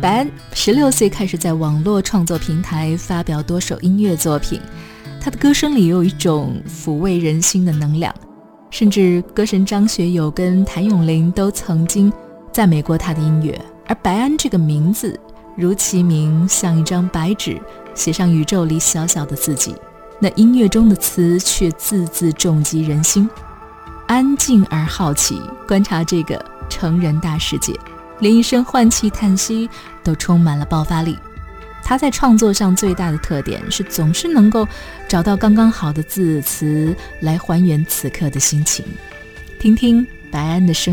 白安16岁开始在网络创作平台发表多首音乐作品，他的歌声里有一种抚慰人心的能量，甚至歌神张学友跟谭咏麟都曾经赞美过他的音乐。而白安这个名字如其名，像一张白纸，写上宇宙里小小的自己，那音乐中的词却字字重击人心。安静而好奇，观察这个成人大世界，连一声换气叹息都充满了爆发力。他在创作上最大的特点是总是能够找到刚刚好的字词来还原此刻的心情。听听白安的声音。